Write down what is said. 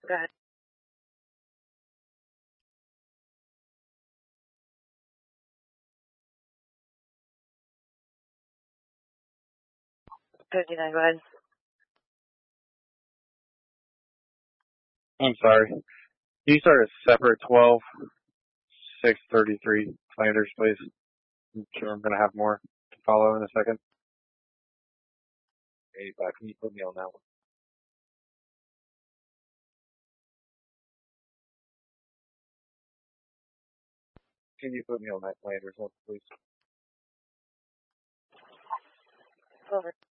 Go ahead. Go ahead. I'm sorry. Can you start a separate 12-633 Flanders, please? I'm sure I'm going to have more to follow in a second. 85. Can you put me on that one? Can you put me on that Flanders one, please? Over.